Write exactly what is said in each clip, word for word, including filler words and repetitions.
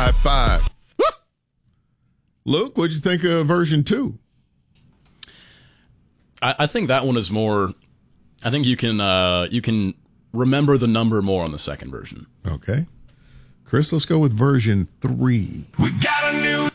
five five. Luke, what'd you think of version two? I, I think that one is more. I think you can uh, you can remember the number more on the second version. Okay, Chris, let's go with version three. We got a new.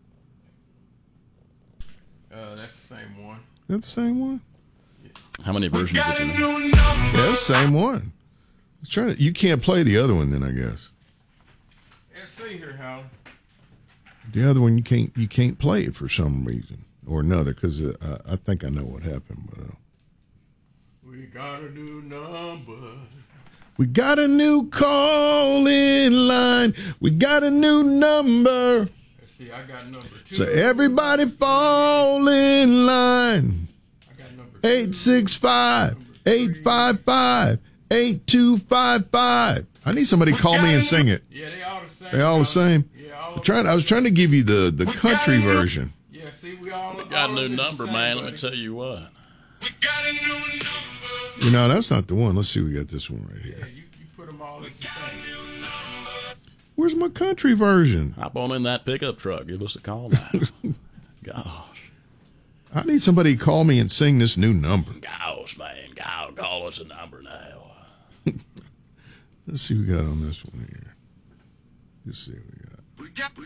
Uh, that's the same one. That's the same one. How many versions did you know? Yeah, that's the same one. Let's try to, you can't play the other one then, I guess. Let's see here, Howard. The other one you can't you can't play it for some reason or another because uh, I think I know what happened. But uh, we got a new number. We got a new call in line. We got a new number. Let's see, I got number two. So everybody fall in line. I got number eight six five, eight five five, eight two five five. I need somebody to call me and sing it. Yeah, they all the same. They all the same. Yeah, all I'm trying. I was trying to give you the, the country version. Yeah, see, we all We got a all new of this number, the same, man. buddy. Let me tell you what. We got a new number. You know, that's not the one. Let's see. We got this one right Yeah, here. you, you put them all at the same. Where's my country version? Hop on in that pickup truck. Give us a call now. Gosh. I need somebody to call me and sing this new number. Gosh, man. God, call us a number now. Let's see what we got on this one here. Let's see what we got. We got, we